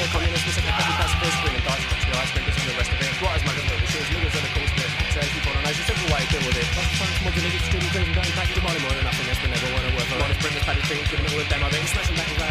communists, we said the copy pacifist, screaming darts, touch your eyes, fingers and the rest of it. Squatters, muggers, no shoes, niggas on the coast, but taxation, colonization, simple way to deal with it. Lots of times, modern niggas, student, crazy, dying, package, demanding more than nothing, yes, but never want to work for honest, bring this padded thing, criminal with them, I think, smashing back his